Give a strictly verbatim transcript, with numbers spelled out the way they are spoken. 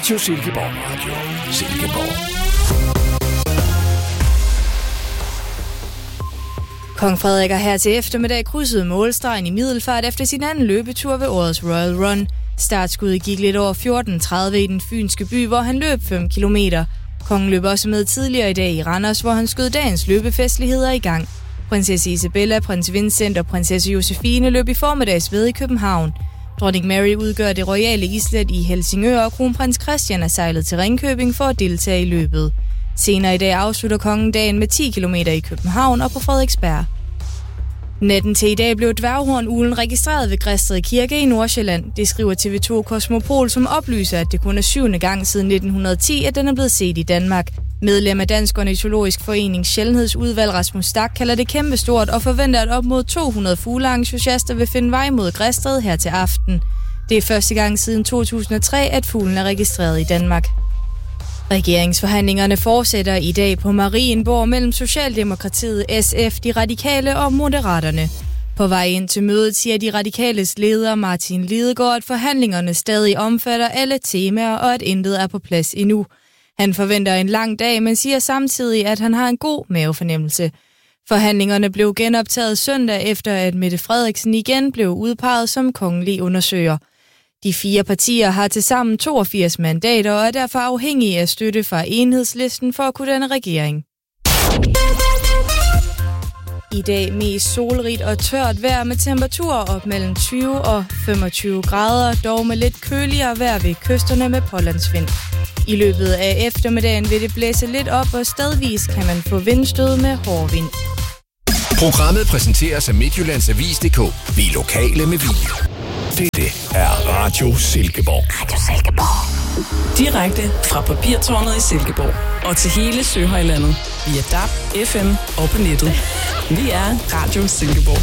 Radio Silkeborg. Radio Silkeborg. Kong Frederik har her til eftermiddag krydset målstregen i Middelfart efter sin anden løbetur ved årets Royal Run. Startskuddet gik lidt over fjorten tredive i den fynske by, hvor han løb fem kilometer. Kongen løb også med tidligere i dag i Randers, hvor han skød dagens løbefestligheder i gang. Prinsesse Isabella, prins Vincent og prinsesse Josefine løb i formiddags ved i København. Dronning Mary udgør det royale islet i Helsingør, og kronprins Christian er sejlet til Ringkøbing for at deltage i løbet. Senere i dag afslutter kongen dagen med ti kilometer i København og på Frederiksberg. Natten til i dag blev dværghornuglen registreret ved Græsted Kirke i Nordsjælland. Det skriver T V to Kosmopol, som oplyser, at det kun er syvende gang siden nitten ti, at den er blevet set i Danmark. Medlem af Dansk Ornitologisk Forenings Sjældenhedsudvalg Rasmus Stak kalder det kæmpestort og forventer, at op mod to hundrede fugleentusiaster vil finde vej mod Græsted her til aften. Det er første gang siden to tusind og tre, at fuglen er registreret i Danmark. Regeringsforhandlingerne fortsætter i dag på Marienborg mellem Socialdemokratiet, S F, De Radikale og Moderaterne. På vej ind til mødet siger De Radikales leder Martin Lidegaard, at forhandlingerne stadig omfatter alle temaer og at intet er på plads endnu. Han forventer en lang dag, men siger samtidig, at han har en god mavefornemmelse. Forhandlingerne blev genoptaget søndag efter, at Mette Frederiksen igen blev udpeget som kongelig undersøger. De fire partier har tilsammen toogfirs mandater og er derfor afhængige af støtte fra Enhedslisten for at kunne danne regering. I dag mest solrigt og tørt vejr med temperaturer op mellem tyve og femogtyve grader, dog med lidt køligere vejr ved kysterne med pålandsvind. I løbet af eftermiddagen vil det blæse lidt op, og stedvis kan man få vindstød med hård vind. Programmet præsenteres af Midtjyllands Avis punktum d k. Vi er lokale med video. Dette er Radio Silkeborg. Radio Silkeborg. Direkte fra Papirtårnet i Silkeborg og til hele Søhøjlandet via D A B, F M og på nettet. Vi er Radio Silkeborg.